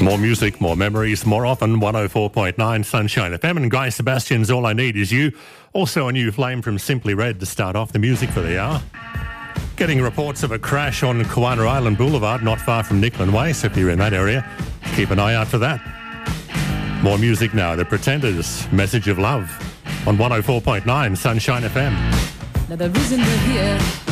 More music, more memories, more often. 104.9 Sunshine FM, and Guy Sebastian's All I Need Is You. Also a new flame from Simply Red to start off the music for the hour. Getting reports of a crash on Kawana Island Boulevard, not far from Nicklin Way, so if you're in that area, keep an eye out for that. More music now, The Pretenders, Message of Love, on 104.9 Sunshine FM. Now the reason we're here